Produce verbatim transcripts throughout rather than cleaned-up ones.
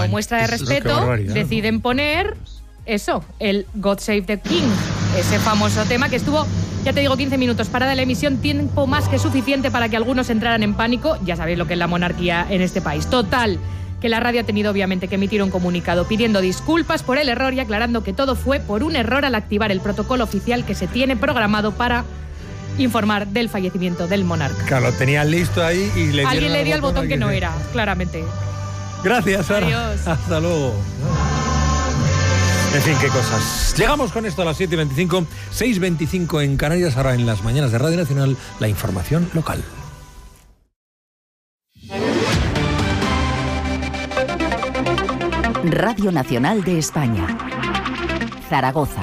como muestra de respeto, deciden poner eso, el God Save the King, ese famoso tema que estuvo, ya te digo, quince minutos parada la emisión, tiempo más que suficiente para que algunos entraran en pánico. Ya sabéis lo que es la monarquía en este país. Total, que la radio ha tenido obviamente que emitir un comunicado pidiendo disculpas por el error y aclarando que todo fue por un error al activar el protocolo oficial que se tiene programado para informar del fallecimiento del monarca. Claro, lo tenían listo ahí y le Alguien le dio el botón que no se... era, claramente. Gracias, Sara. Adiós. Hasta luego. En fin, qué cosas. Llegamos con esto a las siete y veinticinco, seis y veinticinco en Canarias. Ahora en las mañanas de Radio Nacional, la información local. Radio Nacional de España, Zaragoza.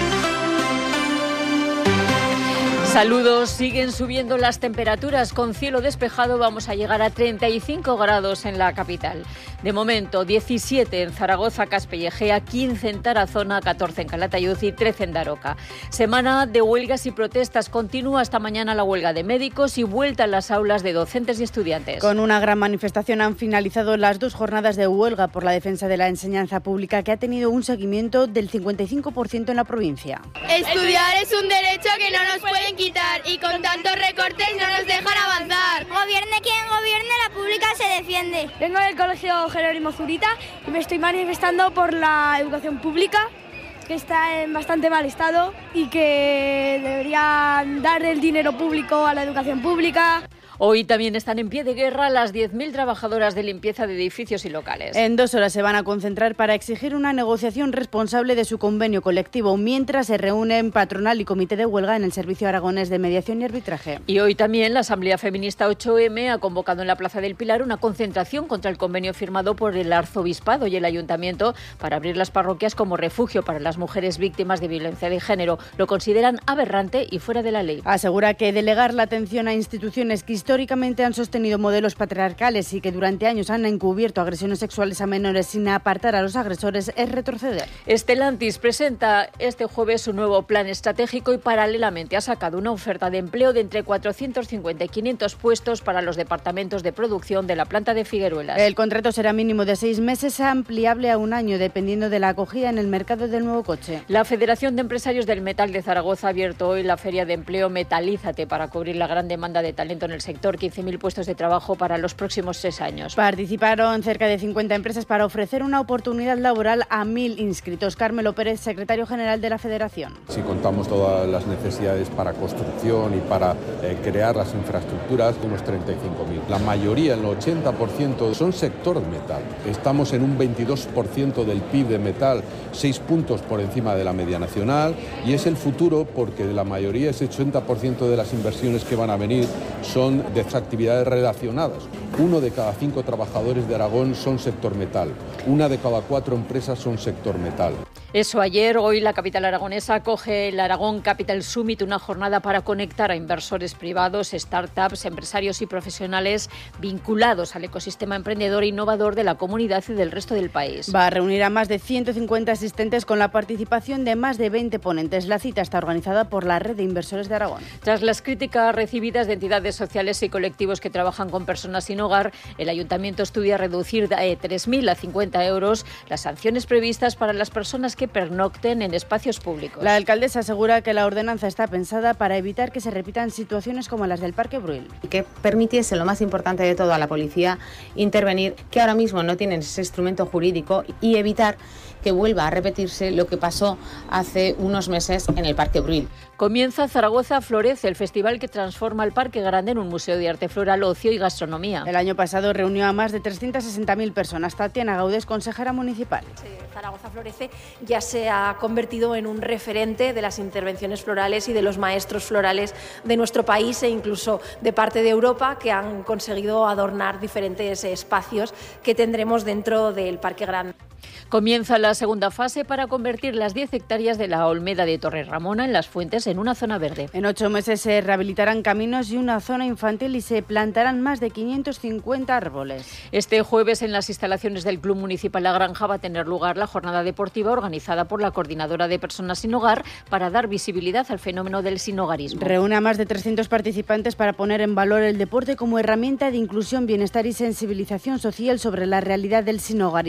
Saludos, siguen subiendo las temperaturas. Con cielo despejado vamos a llegar a treinta y cinco grados en la capital. De momento, diecisiete en Zaragoza, Caspellejea, quince en Tarazona, catorce en Calatayud y trece en Daroca. Semana de huelgas y protestas. Continúa hasta mañana la huelga de médicos y vuelta a las aulas de docentes y estudiantes. Con una gran manifestación han finalizado las dos jornadas de huelga por la defensa de la enseñanza pública, que ha tenido un seguimiento del cincuenta y cinco por ciento en la provincia. Estudiar es un derecho que no nos pueden quitar y con tantos recortes no nos dejan avanzar. Gobierne quien gobierne, la pública se defiende. Vengo del colegio Jerónimo Zurita y me estoy manifestando por la educación pública, que está en bastante mal estado y que deberían dar el dinero público a la educación pública. Hoy también están en pie de guerra las diez mil trabajadoras de limpieza de edificios y locales. En dos horas se van a concentrar para exigir una negociación responsable de su convenio colectivo, mientras se reúnen patronal y comité de huelga en el Servicio Aragonés de Mediación y Arbitraje. Y hoy también la Asamblea Feminista ocho eme ha convocado en la Plaza del Pilar una concentración contra el convenio firmado por el Arzobispado y el Ayuntamiento para abrir las parroquias como refugio para las mujeres víctimas de violencia de género. Lo consideran aberrante y fuera de la ley. Asegura que delegar la atención a instituciones que históricamente han sostenido modelos patriarcales y que durante años han encubierto agresiones sexuales a menores sin apartar a los agresores es retroceder. Stellantis presenta este jueves su nuevo plan estratégico y paralelamente ha sacado una oferta de empleo de entre cuatrocientos cincuenta y quinientos puestos para los departamentos de producción de la planta de Figueruelas. El contrato será mínimo de seis meses, ampliable a un año, dependiendo de la acogida en el mercado del nuevo coche. La Federación de Empresarios del Metal de Zaragoza ha abierto hoy la feria de empleo Metalízate para cubrir la gran demanda de talento en el sector. quince mil puestos de trabajo para los próximos tres años. Participaron cerca de cincuenta empresas para ofrecer una oportunidad laboral a mil inscritos. Carmelo Pérez, secretario general de la Federación. Si contamos todas las necesidades para construcción y para eh, crear las infraestructuras, unos treinta y cinco mil. La mayoría, el ochenta por ciento, son sector metal. Estamos en un veintidós por ciento del P I B de metal, seis puntos por encima de la media nacional, y es el futuro porque la mayoría, ese ochenta por ciento de las inversiones que van a venir son de actividades relacionadas. Uno de cada cinco trabajadores de Aragón son sector metal. Una de cada cuatro empresas son sector metal. Eso ayer, hoy la capital aragonesa acoge el Aragón Capital Summit, una jornada para conectar a inversores privados, startups, empresarios y profesionales vinculados al ecosistema emprendedor e innovador de la comunidad y del resto del país. Va a reunir a más de ciento cincuenta asistentes con la participación de más de veinte ponentes. La cita está organizada por la Red de Inversores de Aragón. Tras las críticas recibidas de entidades sociales y colectivos que trabajan con personas sin hogar, el Ayuntamiento estudia reducir de tres mil a cincuenta euros las sanciones previstas para las personas que que pernocten en espacios públicos. La alcaldesa asegura que la ordenanza está pensada para evitar que se repitan situaciones como las del Parque Bruil. Que permitiese, lo más importante de todo, a la policía intervenir, que ahora mismo no tienen ese instrumento jurídico, y evitar que vuelva a repetirse lo que pasó hace unos meses en el Parque Bruil. Comienza Zaragoza Florece, el festival que transforma el Parque Grande en un museo de arte floral, ocio y gastronomía. El año pasado reunió a más de trescientas sesenta mil personas. Tatiana Gaudés, consejera municipal. Sí, Zaragoza Florece ya se ha convertido en un referente de las intervenciones florales y de los maestros florales de nuestro país e incluso de parte de Europa, que han conseguido adornar diferentes espacios que tendremos dentro del Parque Grande. Comienza la segunda fase para convertir las diez hectáreas de la Olmeda de Torre Ramona en Las Fuentes en una zona verde. En ocho meses se rehabilitarán caminos y una zona infantil y se plantarán más de quinientos cincuenta árboles. Este jueves en las instalaciones del Club Municipal La Granja va a tener lugar la jornada deportiva organizada por la Coordinadora de Personas Sin Hogar para dar visibilidad al fenómeno del sinhogarismo. Reúne a más de trescientos participantes para poner en valor el deporte como herramienta de inclusión, bienestar y sensibilización social sobre la realidad del sinhogarismo.